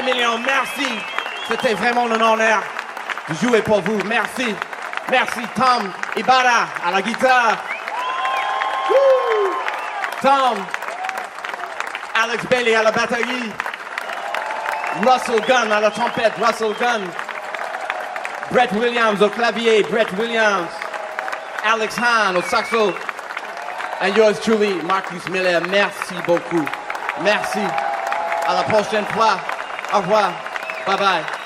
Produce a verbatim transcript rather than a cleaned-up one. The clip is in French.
Maximilien, merci. C'était vraiment un honneur de jouer pour vous. Merci. Merci Tom Ibarra à la guitare. Woo! Tom. Alex Bailey à la batterie. Russell Gunn à la trompette. Russell Gunn. Brett Williams au clavier. Brett Williams. Alex Hahn au saxo. And yours truly, Marcus Miller. Merci beaucoup. Merci. À la prochaine fois. Au revoir. Bye bye.